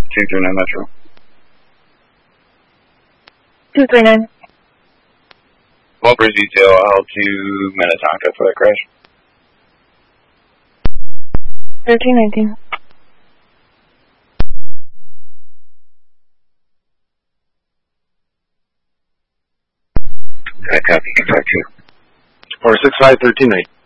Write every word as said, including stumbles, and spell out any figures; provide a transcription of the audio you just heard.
two three nine Metro. two three nine. What bridge detail out to Minnetonka for that crash? thirteen nineteen. I copy, contact two. four six five, thirteen nineteen.